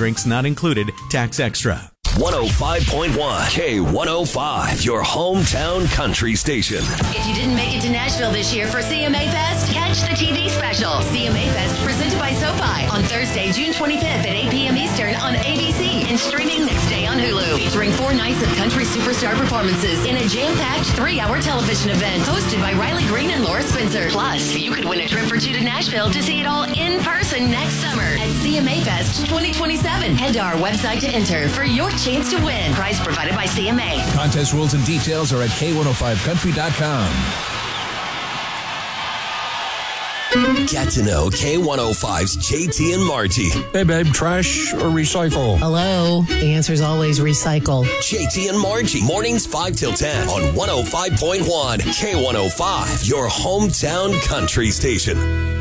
drinks not included, tax extra. 105.1 K105, your hometown country station. If you didn't make it to Nashville this year for CMA Fest, catch the TV special. CMA Fest presented by SoFi on Thursday, June 25th at 8 p.m. Eastern on ABC and streaming next day on Hulu. Featuring 4 nights of country superstar performances in a jam-packed 3-hour television event hosted by Riley Green and Laura Spencer. Plus, you could win a trip for 2 to Nashville to see it all in person next summer at CMA Fest 2027. Head to our website to enter for your chance to win. Prize provided by CMA. Contest rules and details are at K105country.com. Get to know K105's JT and Margie. Hey, babe, trash or recycle? Hello. The answer is always recycle. JT and Margie, mornings 5 till 10 on 105.1 K105, your hometown country station.